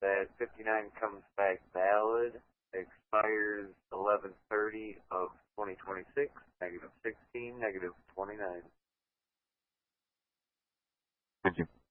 that 59 comes back valid, expires 11/30 of 2026, -16, -29. Thank you.